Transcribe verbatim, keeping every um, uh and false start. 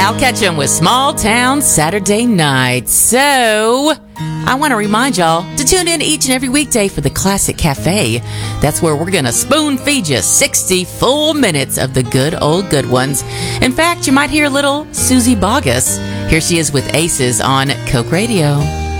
Al Ketchum with Small Town Saturday Night. So, I want to remind y'all to tune in each and every weekday for the Classic Cafe. That's where we're going to spoon feed you sixty full minutes of the good old good ones. In fact, you might hear a little Susie Boggess. Here she is with Aces on Coke Radio.